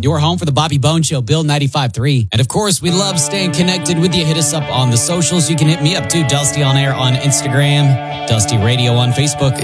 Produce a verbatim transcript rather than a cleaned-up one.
your home for the Bobby Bone Show, Bill ninety-five point three. And of course, we love staying connected with you. Hit us up on the socials. You can hit me up too, Dusty on Air on Instagram, Dusty Radio on Facebook.